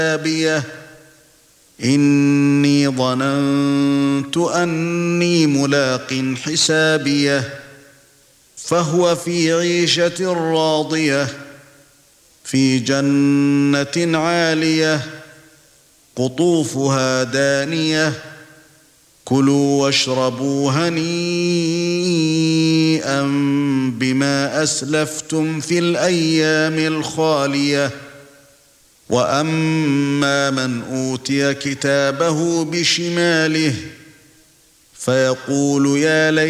حسابيه إني ظننت أني ملاق حسابيه فهو في عيشة راضية في جنة عالية قطوفها دانية كلوا واشربوا هنيئا بما أسلفتم في الأيام الخالية وأما من أوتي كتابه بشماله فيقول يا ليتني